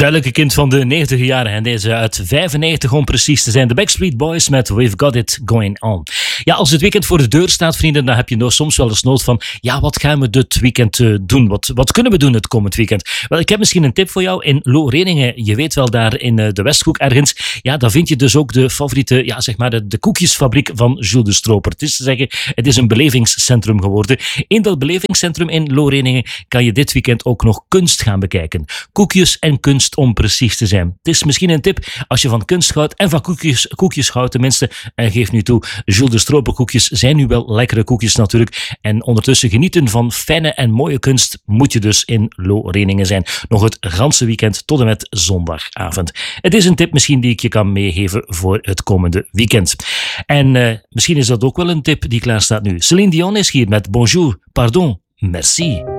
duidelijk een kind van de 90 jaren en deze uit 95 om precies te zijn. De Backstreet Boys met We've Got It Going On. Ja, als het weekend voor de deur staat, vrienden, dan heb je soms wel eens nood van, ja, wat gaan we dit weekend doen? Wat kunnen we doen het komend weekend? Wel, ik heb misschien een tip voor jou. In Looreningen, je weet wel, daar in de Westhoek ergens, ja, daar vind je dus ook de favoriete, ja, zeg maar, de koekjesfabriek van Jules de Stroper. Het is te zeggen, het is een belevingscentrum geworden. In dat belevingscentrum in Looreningen kan je dit weekend ook nog kunst gaan bekijken. Koekjes en kunst om precies te zijn. Het is misschien een tip als je van kunst houdt en van koekjes houdt tenminste. En geef nu toe, Jules de Stroper koekjes zijn nu wel lekkere koekjes natuurlijk. En ondertussen genieten van fijne en mooie kunst moet je dus in Looreningen zijn. Nog het ganse weekend tot en met zondagavond. Het is een tip misschien die ik je kan meegeven voor het komende weekend. En misschien is dat ook wel een tip die klaar staat nu. Céline Dion is hier met Bonjour, Pardon, Merci.